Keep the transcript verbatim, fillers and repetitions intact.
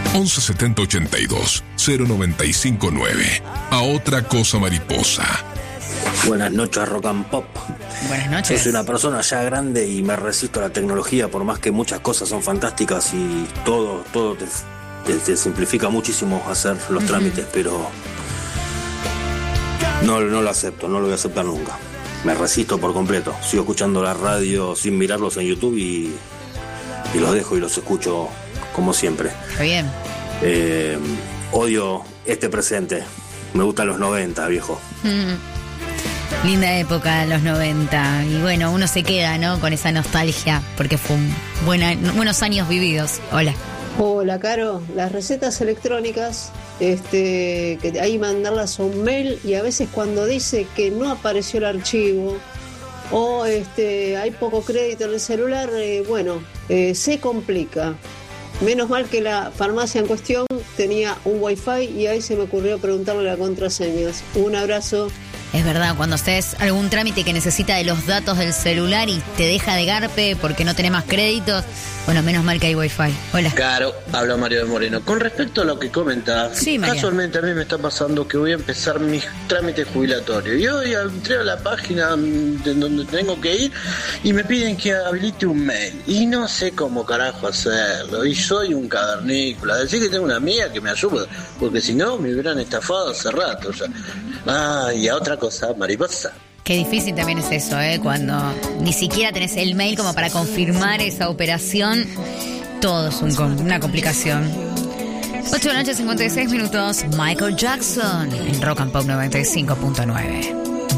once setenta ochenta y dos cero noventa y cinco nueve. A otra cosa mariposa. Buenas noches, Rock and Pop. Buenas noches. Yo soy una persona ya grande y me resisto a la tecnología, por más que muchas cosas son fantásticas y todo, todo te, te, te simplifica muchísimo hacer los uh-huh. trámites, pero no, no lo acepto, no lo voy a aceptar nunca. Me resisto por completo. Sigo escuchando la radio sin mirarlos en YouTube y, y los dejo y los escucho como siempre. Está bien. Eh, odio este presente. Me gustan los noventa, viejo. Mm. Linda época, los noventa. Y bueno, uno se queda, ¿no? Con esa nostalgia, porque fue un buena, buenos años vividos. Hola. Hola, Caro. Las recetas electrónicas, este, que ahí mandarlas a un mail y a veces cuando dice que no apareció el archivo o este, hay poco crédito en el celular, eh, bueno, eh, se complica. Menos mal que la farmacia en cuestión tenía un wifi y ahí se me ocurrió preguntarle las contraseñas. Un abrazo. Es verdad, cuando haces algún trámite que necesita de los datos del celular y te deja de garpe porque no tenés más créditos, bueno, menos mal que hay wifi. Hola. Claro, habla Mario de Moreno. Con respecto a lo que comentas, sí, casualmente a mí me está pasando que voy a empezar mis trámites jubilatorios. Y hoy entré a la página de donde tengo que ir y me piden que habilite un mail. Y no sé cómo carajo hacerlo. Y soy un cavernícola. Decir que tengo una amiga que me ayuda, porque si no me hubieran estafado hace rato. O sea, ah, y a otra cosa, mariposa. Qué difícil también es eso, ¿eh? Cuando ni siquiera tenés el mail como para confirmar esa operación. Todo es un, una complicación. ocho de la noche, cincuenta y seis minutos. Michael Jackson en Rock and Pop noventa y cinco punto nueve.